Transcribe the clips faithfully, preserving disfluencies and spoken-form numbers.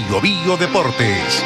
Bio Bio Deportes.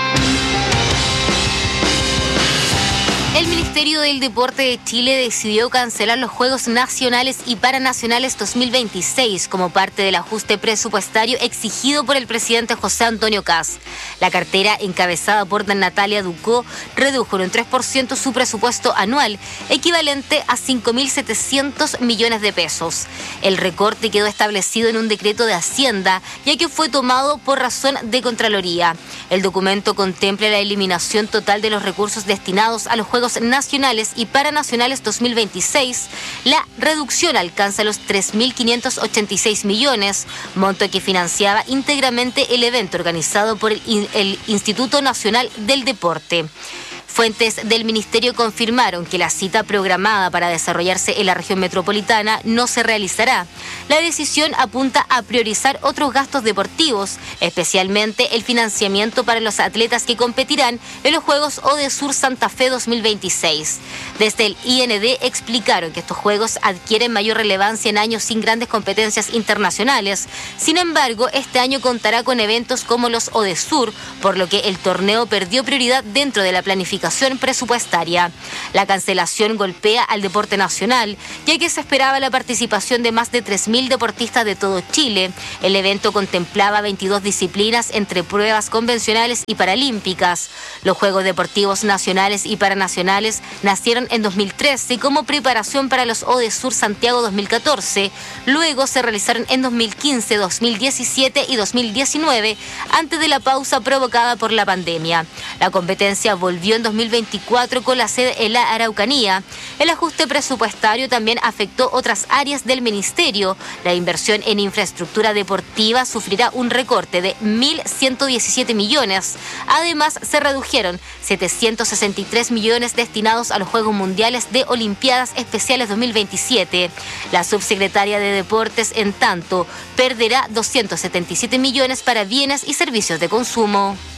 El Ministerio del Deporte de Chile decidió cancelar los Juegos Nacionales y Paranacionales dos mil veintiséis como parte del ajuste presupuestario exigido por el presidente José Antonio Kast. La cartera, encabezada por Natalia Ducó, redujo en un tres por ciento su presupuesto anual, equivalente a cinco mil setecientos millones de pesos. El recorte quedó establecido en un decreto de Hacienda, ya que fue tomado por razón de Contraloría. El documento contempla la eliminación total de los recursos destinados a los Juegos Nacionales y Paranacionales dos mil veintiséis. La reducción alcanza los tres mil quinientos ochenta y seis millones, monto que financiaba íntegramente el evento organizado por el, el Instituto Nacional del Deporte. Fuentes del Ministerio confirmaron que la cita programada para desarrollarse en la región metropolitana no se realizará. La decisión apunta a priorizar otros gastos deportivos, especialmente el financiamiento para los atletas que competirán en los Juegos Odesur Santa Fe dos mil veintiséis. Desde el I N D explicaron que estos Juegos adquieren mayor relevancia en años sin grandes competencias internacionales. Sin embargo, este año contará con eventos como los Odesur, por lo que el torneo perdió prioridad dentro de la planificación presupuestaria. La cancelación golpea al deporte nacional, ya que se esperaba la participación de más de tres mil deportistas de todo Chile. El evento contemplaba veintidós disciplinas entre pruebas convencionales y paralímpicas. Los Juegos Deportivos Nacionales y Paranacionales nacieron en dos mil trece como preparación para los Odesur Santiago dos mil catorce. Luego se realizaron en dos mil quince, dos mil diecisiete y dos mil diecinueve, antes de la pausa provocada por la pandemia. La competencia volvió en dos mil veinticuatro con la sede en la Araucanía. El ajuste presupuestario también afectó otras áreas del ministerio. La inversión en infraestructura deportiva sufrirá un recorte de mil ciento diecisiete millones. Además, se redujeron setecientos sesenta y tres millones destinados a los Juegos Mundiales de Olimpiadas Especiales dos mil veintisiete. La subsecretaria de Deportes, en tanto, perderá doscientos setenta y siete millones para bienes y servicios de consumo.